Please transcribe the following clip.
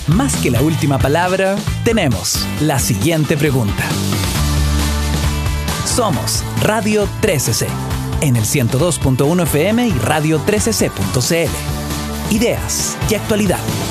Más que la última palabra, tenemos la siguiente pregunta. Somos Radio 13C, en el 102.1 FM y radio13c.cl. Ideas y actualidad